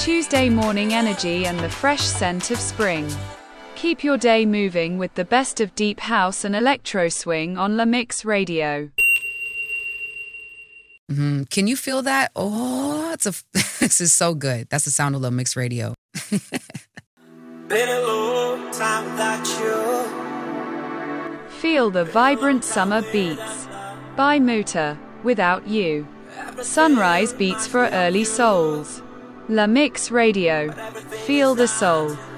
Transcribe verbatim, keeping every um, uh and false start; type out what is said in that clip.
Tuesday morning energy and the fresh scent of spring. Keep your day moving with the best of deep house and electro swing on La Mix Radio. Mm-hmm. Can you feel that? Oh, it's a, this is so good. That's the sound of La Mix Radio. Been a long time without you. Feel the vibrant summer beats. By Muta, Without You. Sunrise beats for early souls. La Mix Radio. Feel the soul.